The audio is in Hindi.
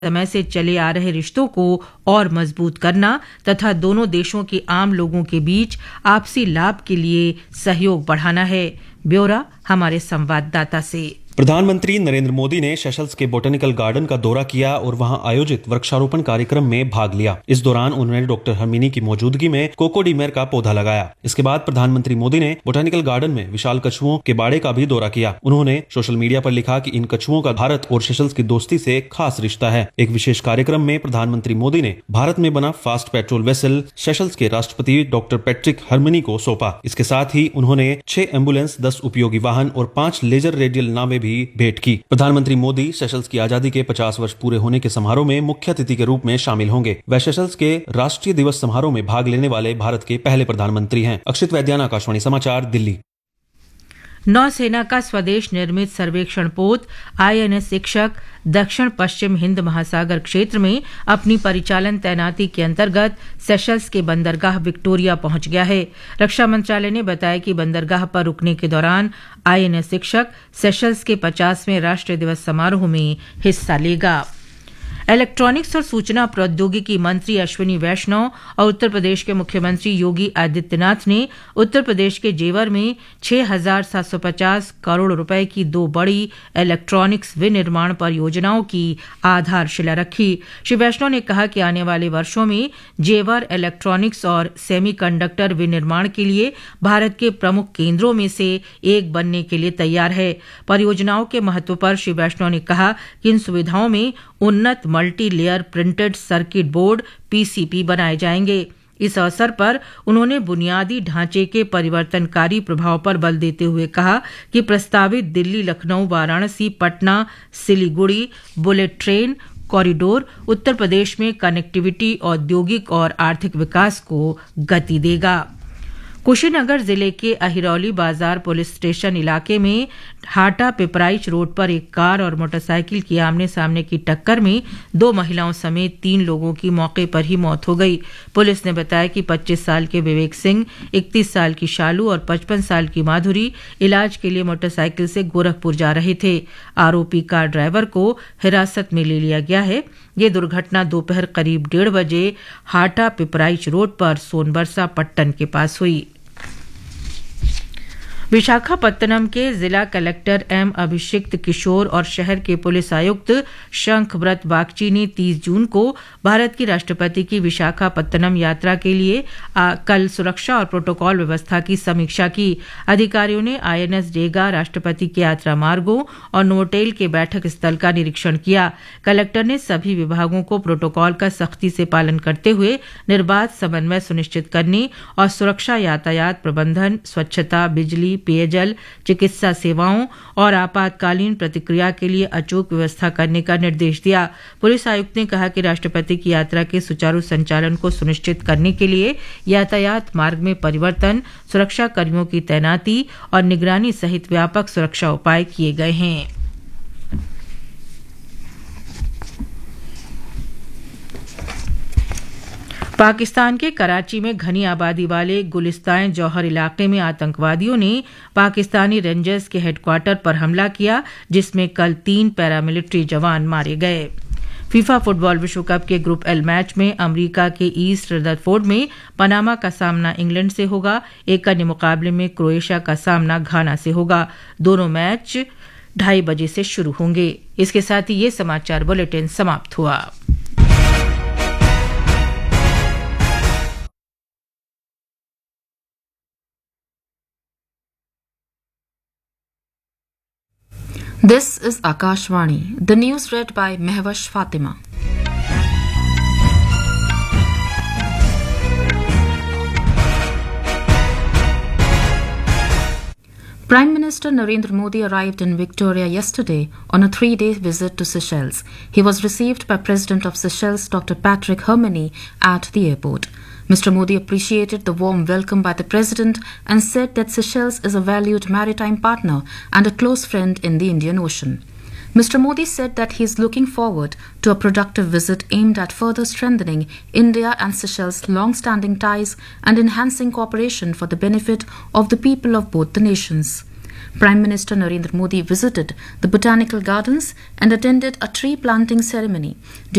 समय से चले आ रहे रिश्तों को और मजबूत करना तथा दोनों देशों के आम लोगों के बीच आपसी लाभ के लिए सहयोग बढ़ाना है। ब्यौरा हमारे संवाददाता से। प्रधानमंत्री नरेंद्र मोदी ने सेशल्स के बोटेनिकल गार्डन का दौरा किया और वहां आयोजित वृक्षारोपण कार्यक्रम में भाग लिया। इस दौरान उन्होंने डॉक्टर हरमिनी की मौजूदगी में कोकोडीमेर का पौधा लगाया। इसके बाद प्रधानमंत्री मोदी ने बोटेनिकल गार्डन में विशाल कछुओं के बाड़े का भी दौरा किया। उन्होंने सोशल मीडिया पर लिखा कि इन कछुओं का भारत और सेशल्स की दोस्ती से खास रिश्ता है। एक विशेष कार्यक्रम में प्रधानमंत्री मोदी ने भारत में बना फास्ट पेट्रोल वेसल सेशल्स के राष्ट्रपति डॉक्टर पैट्रिक हरमिनी को सौंपा। इसके साथ ही उन्होंने 6 एम्बुलेंस, 10 उपयोगी वाहन और 5 लेजर रेडियल नावें भी भेंट की। प्रधानमंत्री मोदी सेशल्स की आजादी के 50 वर्ष पूरे होने के समारोह में मुख्य अतिथि के रूप में शामिल होंगे। वह सेशल्स के राष्ट्रीय दिवस समारोह में भाग लेने वाले भारत के पहले प्रधानमंत्री हैं। अक्षित वैद्याना, आकाशवाणी समाचार, दिल्ली। नौसेना का स्वदेश निर्मित सर्वेक्षण पोत INS शिक्षक दक्षिण पश्चिम हिंद महासागर क्षेत्र में अपनी परिचालन तैनाती के अंतर्गत सेशल्स के बंदरगाह विक्टोरिया पहुंच गया है। रक्षा मंत्रालय ने बताया कि बंदरगाह पर रुकने के दौरान INS शिक्षक सेशल्स के 50वें राष्ट्रीय दिवस समारोह में हिस्सा लेगा। इलेक्ट्रॉनिक्स और सूचना प्रौद्योगिकी मंत्री अश्विनी वैष्णव और उत्तर प्रदेश के मुख्यमंत्री योगी आदित्यनाथ ने उत्तर प्रदेश के जेवर में 6,750 करोड़ रुपए की 2 बड़ी इलेक्ट्रॉनिक्स विनिर्माण परियोजनाओं की आधारशिला रखी। श्री वैष्णव ने कहा कि आने वाले वर्षों में जेवर इलेक्ट्रॉनिक्स और सेमीकंडक्टर विनिर्माण के लिए भारत के प्रमुख केंद्रों में से एक बनने के लिए तैयार है। परियोजनाओं के महत्व पर श्री वैष्णव ने कहा कि इन सुविधाओं में उन्नत multi layer printed circuit board PCB बनाए जाएंगे। इस अवसर पर उन्होंने बुनियादी ढांचे के परिवर्तनकारी प्रभाव पर बल देते हुए कहा कि प्रस्तावित Delhi, Lucknow, Varanasi, Patna, Siliguri bullet train corridor Uttar Pradesh में कनेक्टिविटी, औद्योगिक और आर्थिक विकास को गति देगा। कुशीनगर जिले के अहिरौली बाजार पुलिस स्टेशन इलाके में हाटा पिपराइच रोड पर एक कार और मोटरसाइकिल की आमने सामने की टक्कर में 2 महिलाओं समेत 3 लोगों की मौके पर ही मौत हो गई। पुलिस ने बताया कि 25 साल के विवेक सिंह, 31 साल की शालू और 55 साल की माधुरी इलाज के लिए मोटरसाइकिल से गोरखपुर जा रहे थे। आरोपी कार ड्राइवर को हिरासत में ले लिया गया है। ये दुर्घटना दोपहर करीब 1:30 बजे हाटा पिपराइच रोड पर सोनबरसा पट्टन के पास हुई। विशाखापत्तनम के जिला कलेक्टर M अभिषिक्त किशोर और शहर के पुलिस आयुक्त शंखव्रत बागची ने 30 जून को भारत की राष्ट्रपति की विशाखापत्तनम यात्रा के लिए कल सुरक्षा और प्रोटोकॉल व्यवस्था की समीक्षा की। अधिकारियों ने INS डेगा, राष्ट्रपति के यात्रा मार्गों और नोवोटेल के बैठक स्थल का निरीक्षण किया। कलेक्टर ने सभी विभागों को प्रोटोकॉल का सख्ती से पालन करते हुए निर्बाध समन्वय सुनिश्चित करने और सुरक्षा, यातायात प्रबंधन, स्वच्छता, बिजली, पेयजल, चिकित्सा सेवाओं और आपातकालीन प्रतिक्रिया के लिए अचूक व्यवस्था करने का निर्देश दिया। पुलिस आयुक्त ने कहा कि राष्ट्रपति की यात्रा के सुचारू संचालन को सुनिश्चित करने के लिए यातायात मार्ग में परिवर्तन, सुरक्षा कर्मियों की तैनाती और निगरानी सहित व्यापक सुरक्षा उपाय किए गए हैं। पाकिस्तान के कराची में घनी आबादी वाले गुलिस्तान जौहर इलाके में आतंकवादियों ने पाकिस्तानी रेंजर्स के हेडक्वार्टर पर हमला किया, जिसमें कल 3 पैरामिलिट्री जवान मारे गए। फीफा फुटबॉल विश्व कप के ग्रुप L मैच में अमेरिका के ईस्ट रदरफोर्ड में पनामा का सामना इंग्लैंड से होगा। एक अन्य मुकाबले में क्रोएशिया का सामना घाना से होगा। दोनों मैच 2:30 बजे से शुरू होंगे। इसके साथ ही ये समाचार बुलेटिन समाप्त हुआ। This is Akashvani. The news read by Mehwash Fatima. Prime Minister Narendra Modi arrived in Victoria yesterday on a 3-day visit to Seychelles. He was received by President of Seychelles, Dr. Patrick Herminy, at the airport. Mr. Modi appreciated the warm welcome by the President and said that Seychelles is a valued maritime partner and a close friend in the Indian Ocean. Mr. Modi said that he is looking forward to a productive visit aimed at further strengthening India and Seychelles' long-standing ties and enhancing cooperation for the benefit of the people of both the nations. Prime Minister Narendra Modi visited the botanical gardens and attended a tree planting ceremony.